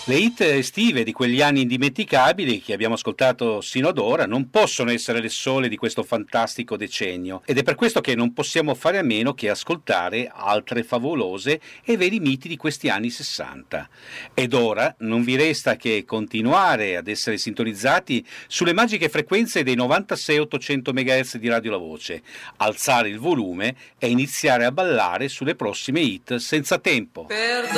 Le hit estive di quegli anni indimenticabili che abbiamo ascoltato sino ad ora non possono essere le sole di questo fantastico decennio ed è per questo che non possiamo fare a meno che ascoltare altre favolose e veri miti di questi anni 60. Ed ora non vi resta che continuare ad essere sintonizzati sulle magiche frequenze dei 96-800 MHz di Radio La Voce, alzare il volume e iniziare a ballare sulle prossime hit senza tempo.